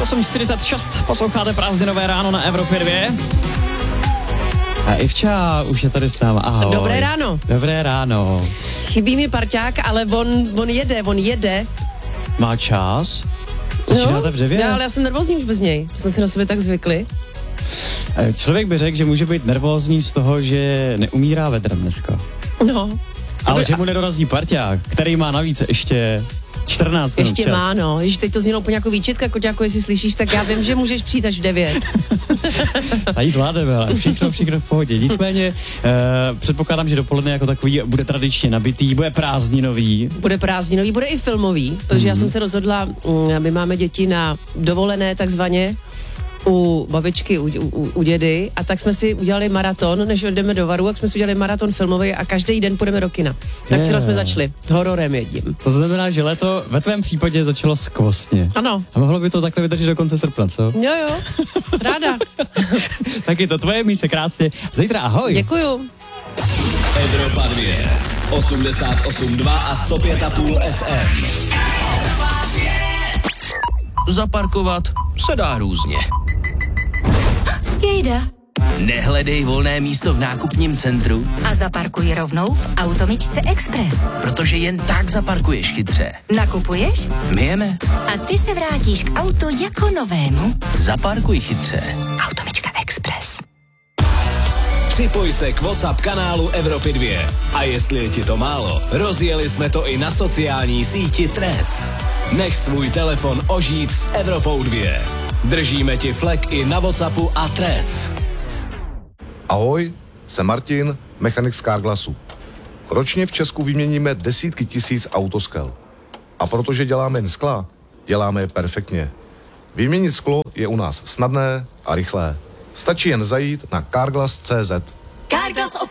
8:46, posloucháte prázdninové ráno na Evropě 2. A Ivča už je tady s náma, ahoj. Dobré ráno. Dobré ráno. Chybí mi parťák, ale on jede. Má čas? Začínáte v 9? No, ale já jsem nervózní už bez něj. Jsme si na sebe tak zvykli. Člověk by řekl, že může být nervózní z toho, že neumírá vedrem dneska. No. Ale že mu nedorazí parťák, který má navíc ještě 14 minut Ještě čas. má, no. Ježiš, teď to znělo úplně jako výčitka, Koťáku, jestli slyšíš, tak já vím, že můžeš přijít až v 9. Tady zvládneme, ale všechno v pohodě. Nicméně předpokládám, že dopoledne jako takový bude tradičně nabitý, bude prázdninový. Bude prázdninový, bude i filmový, protože já jsem se rozhodla, my máme děti na dovolené takzvaně, u babičky, u dědy, a tak jsme si udělali maraton, než jdeme do Varu, tak jsme si udělali maraton filmový a každý den půjdeme do kina. Tak včera jsme začali hororem jedním. To znamená, že léto ve tvém případě začalo skvostně. Ano. A mohlo by to takhle vydržet do konce srpna, co? Jo, ráda. Tak je to tvoje místo, krásně. Zítra ahoj. Děkuju. Evropa 2, 88,2 a 105,5 FM. Zaparkovat se dá různě. Jejda. Nehledej volné místo v nákupním centru, A zaparkuj rovnou v Automičce Express. protože jen tak zaparkuješ chytře. Nakupuješ My jeme. a ty se vrátíš k autu jako novému. Zaparkuj chytře. Automička Express. Připoj se k WhatsApp kanálu Evropy 2. A jestli je ti to málo, rozjeli jsme to i na sociální síti Threads. Nech svůj telefon ožít s Evropou 2. Držíme ti flek i na WhatsAppu a Threads. Ahoj, jsem Martin, mechanik z Carglassu. Ročně v Česku vyměníme desítky tisíc autoskel. A protože děláme jen skla, děláme je perfektně. Vyměnit sklo je u nás snadné a rychlé. Stačí jen zajít na carglass.cz. Carglass